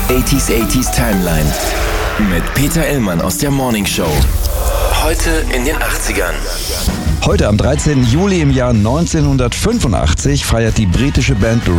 80s Timeline mit Peter Illmann aus der Morning Show. Heute in den 80ern. Heute am 13. Juli im Jahr 1985 feiert die britische Band